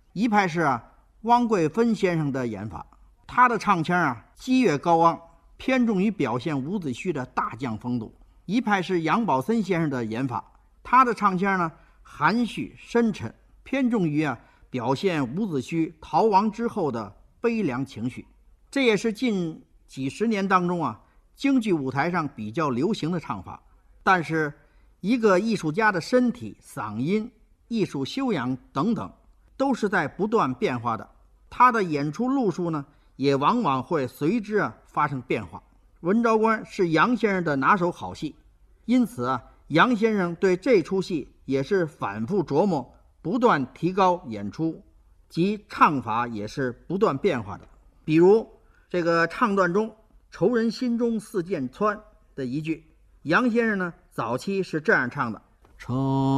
一派是汪桂芬先生的演法，他的唱腔激越高昂，偏重于表现伍子胥的大将风度；一派是杨宝森先生的演法，他的唱腔含蓄深沉，偏重于表现伍子胥逃亡之后的悲凉情绪。这也是近几十年当中京剧舞台上比较流行的唱法。但是一个艺术家的身体、嗓音、艺术修养等等都是在不断变化的，他的演出路数也往往会随之发生变化。文昭关是杨先生的拿手好戏，因此杨先生对这出戏也是反复琢磨，不断提高演出，及唱法也是不断变化的。比如这个唱段中仇人心中似箭穿的一句，杨先生早期是这样唱的：